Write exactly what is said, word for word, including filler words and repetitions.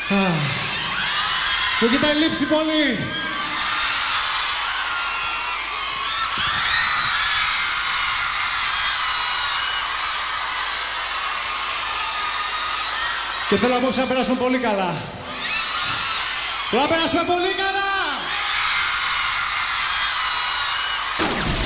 Μου κοιτάει λείψη πολύ. Και θέλω απόψε να περάσουμε πολύ καλά. Θέλω να περάσουμε πολύ καλά!